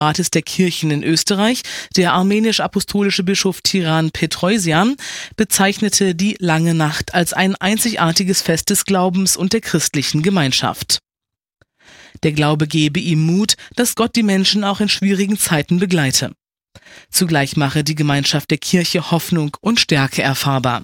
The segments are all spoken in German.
Rates der Kirchen in Österreich, der armenisch-apostolische Bischof Tiran Petroisian, bezeichnete die Lange Nacht als ein einzigartiges Fest des Glaubens und der christlichen Gemeinschaft. Der Glaube gebe ihm Mut, dass Gott die Menschen auch in schwierigen Zeiten begleite. Zugleich mache die Gemeinschaft der Kirche Hoffnung und Stärke erfahrbar.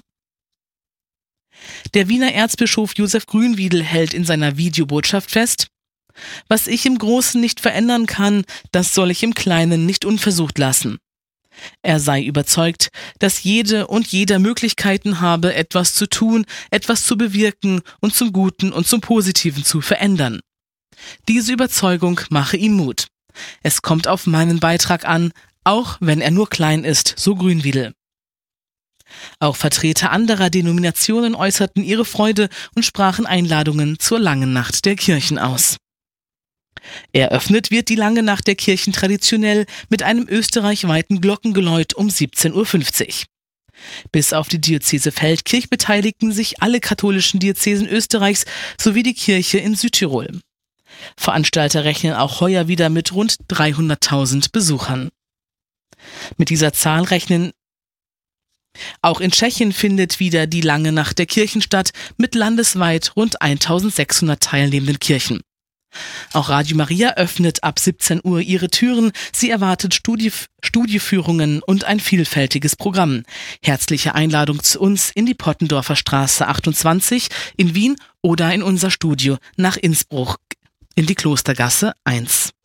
Der Wiener Erzbischof Josef Grünwiedel hält in seiner Videobotschaft fest: Was ich im Großen nicht verändern kann, das soll ich im Kleinen nicht unversucht lassen. Er sei überzeugt, dass jede und jeder Möglichkeiten habe, etwas zu tun, etwas zu bewirken und zum Guten und zum Positiven zu verändern. Diese Überzeugung mache ihm Mut. Es kommt auf meinen Beitrag an, auch wenn er nur klein ist, so Grünwiedel. Auch Vertreter anderer Denominationen äußerten ihre Freude und sprachen Einladungen zur Langen Nacht der Kirchen aus. Eröffnet wird die Lange Nacht der Kirchen traditionell mit einem österreichweiten Glockengeläut um 17:50 Uhr. Bis auf die Diözese Feldkirch beteiligten sich alle katholischen Diözesen Österreichs sowie die Kirche in Südtirol. Veranstalter rechnen auch heuer wieder mit rund 300.000 Besuchern. Mit dieser Zahl rechnen auch in Tschechien findet wieder die Lange Nacht der Kirchen statt, mit landesweit rund 1.600 teilnehmenden Kirchen. Auch Radio Maria öffnet ab 17 Uhr ihre Türen. Sie erwartet Studieführungen und ein vielfältiges Programm. Herzliche Einladung zu uns in die Pottendorfer Straße 28 in Wien oder in unser Studio nach Innsbruck in die Klostergasse 1.